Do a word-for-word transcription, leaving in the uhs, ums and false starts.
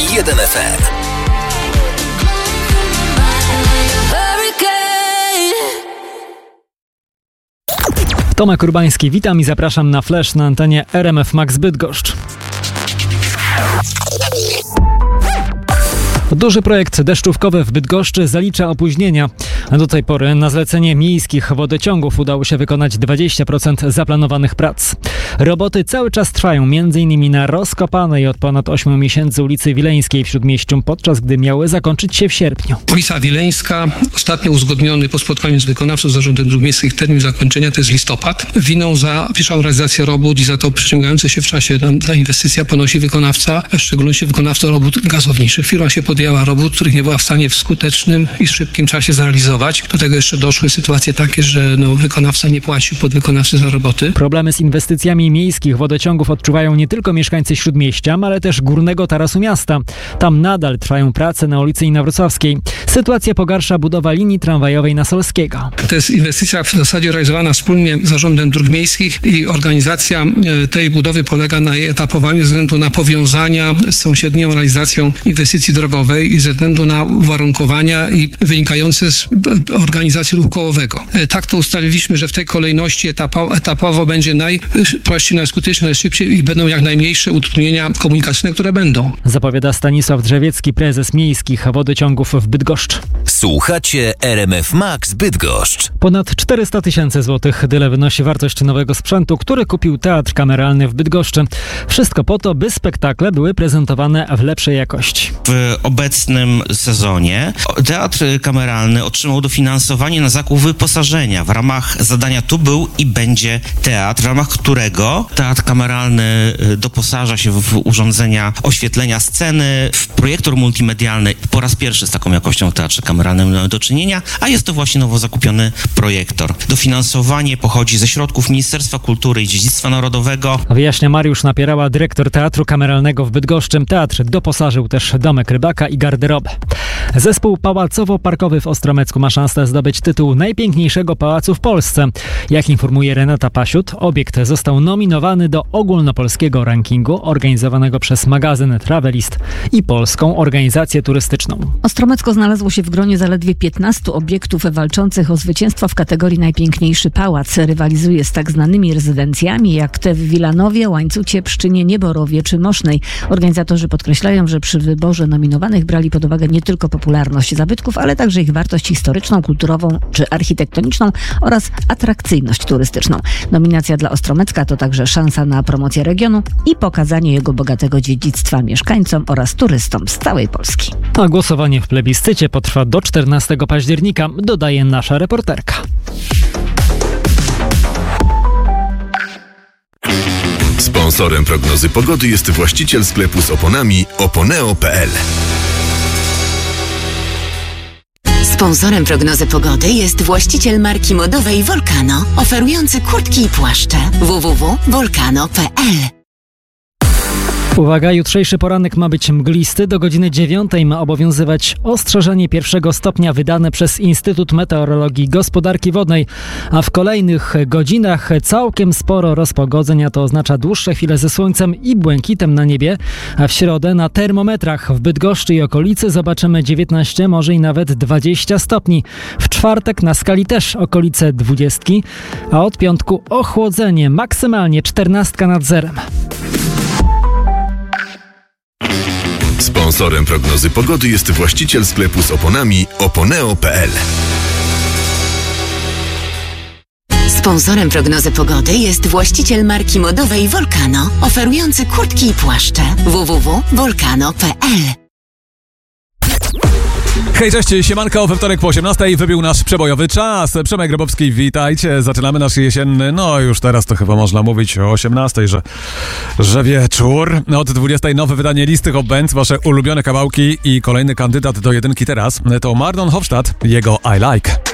jeden F M. Tomek Urbański, witam i zapraszam na Flash na antenie R M F Max Bydgoszcz. Duży projekt deszczówkowy w Bydgoszczy zalicza opóźnienia. Do tej pory na zlecenie miejskich wodociągów udało się wykonać dwadzieścia procent zaplanowanych prac. Roboty cały czas trwają, m.in. na rozkopanej od ponad ośmiu miesięcy ulicy Wileńskiej w Śródmieściu, podczas gdy miały zakończyć się w sierpniu. Ulica Wileńska, ostatnio uzgodniony po spotkaniu z wykonawcą Zarządem Dróg Miejskich termin zakończenia to jest listopad. Winą za pierwszą realizację robót i za to przeciągające się w czasie ta inwestycja ponosi wykonawca, w szczególności wykonawca robót gazowniczych. Firma się podjęła robót, których nie była w stanie w skutecznym i szybkim czasie zrealizować. Do tego jeszcze doszły sytuacje takie, że no, wykonawca nie płacił podwykonawcy za roboty. Problemy z inwestycjami miejskich wodociągów odczuwają nie tylko mieszkańcy Śródmieścia, ale też Górnego Tarasu Miasta. Tam nadal trwają prace na ulicy Inowrocławskiej. Sytuację pogarsza budowa linii tramwajowej na Solskiego. To jest inwestycja w zasadzie realizowana wspólnie z Zarządem Dróg Miejskich i organizacja tej budowy polega na jej etapowaniu ze względu na powiązania z sąsiednią realizacją inwestycji drogowej i ze względu na uwarunkowania i wynikające z organizacji ruchu kołowego. Tak to ustaliliśmy, że w tej kolejności etapo, etapowo będzie najprościej, najskuteczniej, najszybciej i będą jak najmniejsze utrudnienia komunikacyjne, które będą. Zapowiada Stanisław Drzewiecki, prezes miejskich wodociągów w Bydgoszcz. Słuchacie R M F Max Bydgoszcz. Ponad czterysta tysięcy złotych. Tyle wynosi wartość nowego sprzętu, który kupił Teatr Kameralny w Bydgoszczy. Wszystko po to, by spektakle były prezentowane w lepszej jakości. W obecnym sezonie Teatr Kameralny otrzymał dofinansowanie na zakup wyposażenia. W ramach zadania Tu był i będzie teatr, w ramach którego Teatr Kameralny doposaża się w urządzenia oświetlenia sceny, w projektor multimedialny. Po raz pierwszy z taką jakością w Teatrze Kameralnym mamy do czynienia, a jest to właśnie nowo zakupiony projektor. Dofinansowanie pochodzi ze środków Ministerstwa Kultury i Dziedzictwa Narodowego. Wyjaśnia Mariusz Napierała, dyrektor Teatru Kameralnego w Bydgoszczy. Teatr doposażył też domek rybaka i garderobę. Zespół pałacowo-parkowy w Ostromecku ma szansę zdobyć tytuł najpiękniejszego pałacu w Polsce. Jak informuje Renata Pasiut, obiekt został nominowany do ogólnopolskiego rankingu organizowanego przez magazyn Travelist i Polską Organizację Turystyczną. Ostromecko znalazło się w gronie zaledwie piętnastu obiektów walczących o zwycięstwo w kategorii najpiękniejszy pałac. Rywalizuje z tak znanymi rezydencjami jak te w Wilanowie, Łańcucie, Pszczynie, Nieborowie czy Mosznej. Organizatorzy podkreślają, że przy wyborze nominowanych brali pod uwagę nie tylko popularność zabytków, ale także ich wartość historyczną, kulturową czy architektoniczną oraz atrakcyjność turystyczną. Nominacja dla Ostromecka to także szansa na promocję regionu i pokazanie jego bogatego dziedzictwa mieszkańcom oraz turystom z całej Polski. A głosowanie w plebiscycie potrwa do czternastego października, dodaje nasza reporterka. Sponsorem prognozy pogody jest właściciel sklepu z oponami oponeo kropka p l. Sponsorem prognozy pogody jest właściciel marki modowej Volcano, oferujący kurtki i płaszcze. w w w kropka volcano kropka p l. Uwaga, jutrzejszy poranek ma być mglisty. Do godziny dziewiątej ma obowiązywać ostrzeżenie pierwszego stopnia wydane przez Instytut Meteorologii i Gospodarki Wodnej, a w kolejnych godzinach całkiem sporo rozpogodzeń, a to oznacza dłuższe chwile ze słońcem i błękitem na niebie, a w środę na termometrach w Bydgoszczy i okolicy zobaczymy dziewiętnaście, może i nawet dwadzieścia stopni. W czwartek na skali też okolice dwudziestki, a od piątku ochłodzenie, maksymalnie czternastka nad zerem. Sponsorem prognozy pogody jest właściciel sklepu z oponami oponeo kropka p l. Sponsorem prognozy pogody jest właściciel marki modowej Volcano, oferujący kurtki i płaszcze. w w w kropka volcano kropka p l. Hej, cześć, siemanko, we wtorek po osiemnastej wybił nasz przebojowy czas. Przemek Grabowski, witajcie. Zaczynamy nasz jesienny, no już teraz to chyba można mówić o osiemnastej, że, że wieczór. Od dwudziestej nowe wydanie listy Hot Bands, wasze ulubione kawałki i kolejny kandydat do jedynki teraz to Mardon Hofstadt, jego I Like.